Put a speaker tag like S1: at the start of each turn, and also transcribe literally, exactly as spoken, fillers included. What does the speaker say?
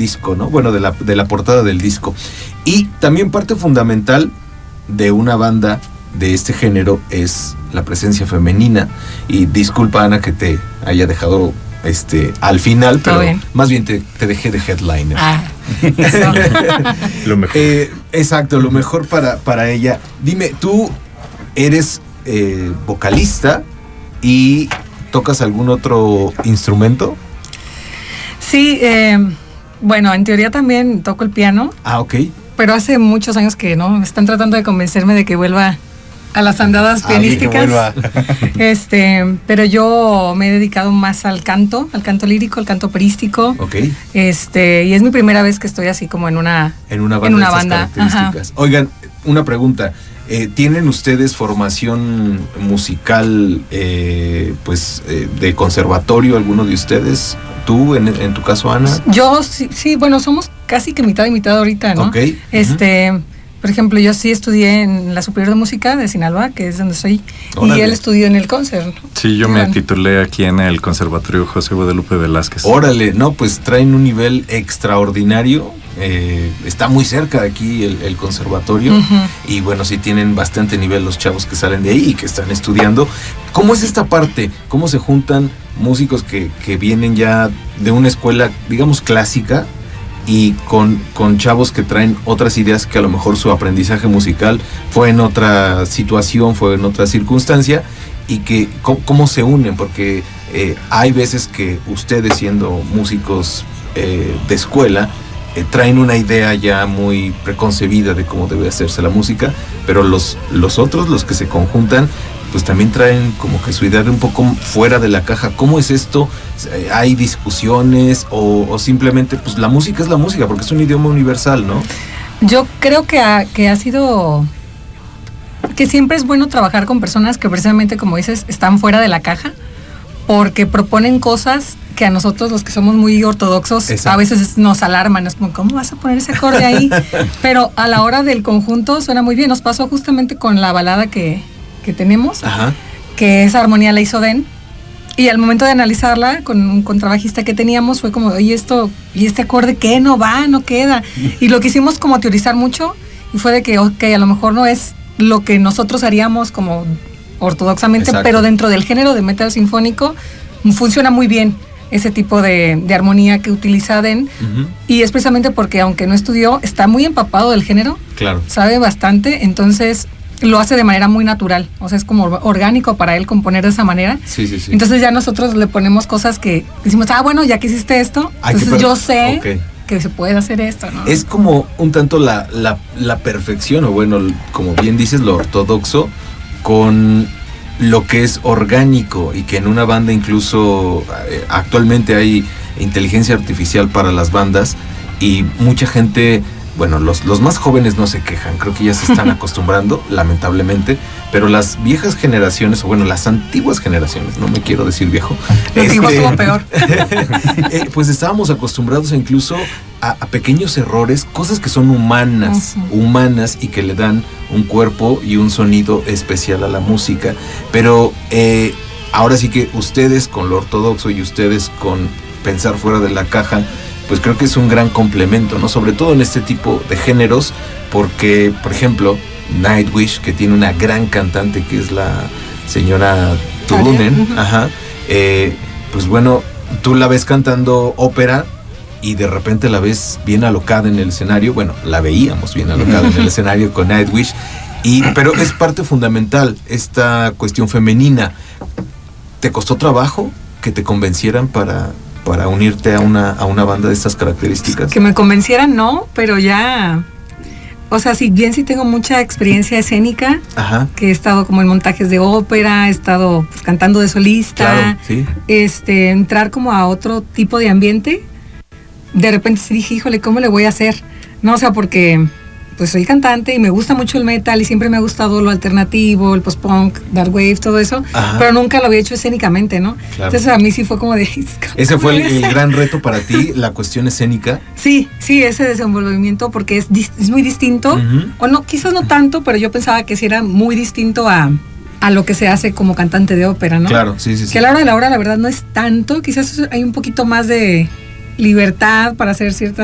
S1: disco, ¿no? Bueno, de la, de la portada del disco. Y también parte fundamental de una banda de este género es la presencia femenina. Y disculpa, Ana, que te haya dejado este al final, pero bien. Más bien te, te dejé de headliner. Ah, lo mejor. Eh, exacto, lo mejor para, para ella. Dime, tú eres eh, vocalista y tocas algún otro instrumento.
S2: Sí, eh, bueno, en teoría también toco el piano.
S1: Ah, ok.
S2: Pero hace muchos años que no, me están tratando de convencerme de que vuelva a las andadas ah, pianísticas. este, pero yo me he dedicado más al canto, al canto lírico, al canto operístico.
S1: Ok.
S2: Este, y es mi primera vez que estoy así como en una
S1: en una banda.
S2: En una
S1: de
S2: banda.
S1: Características. Oigan, una pregunta. Eh, ¿Tienen ustedes formación musical, eh, pues, eh, de conservatorio, alguno de ustedes? ¿Tú, en, en tu caso, Ana?
S2: Yo, sí, sí, bueno, somos casi que mitad y mitad ahorita, ¿no?
S1: Ok.
S2: Este, uh-huh. Por ejemplo, yo sí estudié en la Superior de Música de Sinaloa, que es donde soy, Órale. Y él estudió en el Concert.
S3: Sí, yo me titulé aquí en el Conservatorio José Guadalupe Velázquez.
S1: Órale, no, pues traen un nivel extraordinario. Eh, está muy cerca de aquí el, el conservatorio uh-huh. Y bueno, sí tienen bastante nivel los chavos que salen de ahí y que están estudiando. ¿Cómo es esta parte? ¿Cómo se juntan músicos que, que vienen ya de una escuela, digamos, clásica y con, con chavos que traen otras ideas, que a lo mejor su aprendizaje musical fue en otra situación, fue en otra circunstancia, y que cómo, cómo se unen? Porque eh, hay veces que ustedes, siendo músicos eh, de escuela, Eh, traen una idea ya muy preconcebida de cómo debe hacerse la música, pero los, los otros, los que se conjuntan, pues también traen como que su idea de un poco fuera de la caja. ¿Cómo es esto? ¿Hay discusiones o, o simplemente pues la música es la música porque es un idioma universal, ¿no?
S2: Yo creo que ha, que ha sido... que siempre es bueno trabajar con personas que precisamente, como dices, están fuera de la caja, porque proponen cosas que a nosotros, los que somos muy ortodoxos, Exacto. a veces nos alarman, es como, ¿cómo vas a poner ese acorde ahí? Pero a la hora del conjunto suena muy bien. Nos pasó justamente con la balada que, que tenemos,
S1: Ajá.
S2: que esa armonía la hizo Den, y al momento de analizarla con un contrabajista que teníamos fue como, oye, esto, ¿y este acorde qué? No va, no queda. Y lo quisimos como teorizar mucho, y fue de que, ok, a lo mejor no es lo que nosotros haríamos como ortodoxamente,
S1: Exacto.
S2: pero dentro del género de metal sinfónico funciona muy bien ese tipo de, de armonía que utiliza Den, uh-huh. y es precisamente porque, aunque no estudió, está muy empapado del género,
S1: claro.
S2: sabe bastante, entonces lo hace de manera muy natural, o sea, es como orgánico para él componer de esa manera.
S1: Sí, sí, sí.
S2: Entonces ya nosotros le ponemos cosas que decimos, ah, bueno, ya que hiciste esto, Ay, entonces per- yo sé okay. que se puede hacer esto, ¿no?
S1: Es como un tanto la, la, la perfección, o bueno, como bien dices, lo ortodoxo, con lo que es orgánico, y que en una banda incluso eh, actualmente hay inteligencia artificial para las bandas, y mucha gente, bueno, los, los más jóvenes no se quejan, creo que ya se están acostumbrando, lamentablemente, pero las viejas generaciones, o bueno, las antiguas generaciones, no me quiero decir viejo,
S2: antiguo este, estuvo peor.
S1: eh, pues estábamos acostumbrados incluso a, a pequeños errores, cosas que son humanas, uh-huh. humanas, y que le dan un cuerpo y un sonido especial a la música. Pero eh, ahora sí que ustedes con lo ortodoxo y ustedes con pensar fuera de la caja, pues creo que es un gran complemento, ¿no? Sobre todo en este tipo de géneros, porque, por ejemplo, Nightwish, que tiene una gran cantante que es la señora Turunen, uh-huh. ajá, eh, pues bueno, tú la ves cantando ópera y de repente la ves bien alocada en el escenario. Bueno, la veíamos bien alocada en el escenario con Nightwish, y, pero es parte fundamental esta cuestión femenina. ¿Te costó trabajo que te convencieran para... para unirte a una, a una banda de estas características?
S2: Que me convencieran, no, pero ya, o sea, si bien sí tengo mucha experiencia escénica,
S1: Ajá.
S2: que he estado como en montajes de ópera, he estado pues, cantando de solista,
S1: claro, sí.
S2: este, entrar como a otro tipo de ambiente, de repente sí dije, híjole, ¿cómo le voy a hacer? No, o sea, porque pues soy cantante y me gusta mucho el metal y siempre me ha gustado lo alternativo, el post-punk, dark wave, todo eso, Ajá. pero nunca lo había hecho escénicamente, ¿no?
S1: Claro.
S2: Entonces a mí sí fue como de...
S1: ¿Ese fue el, el gran reto para ti, la cuestión escénica?
S2: Sí, sí, ese desenvolvimiento, porque es, es muy distinto, uh-huh. o no, quizás no tanto, pero yo pensaba que sí era muy distinto a, a lo que se hace como cantante de ópera, ¿no?
S1: Claro, sí, sí, sí.
S2: Que a la hora de la hora, la verdad, no es tanto, quizás hay un poquito más de libertad para hacer ciertas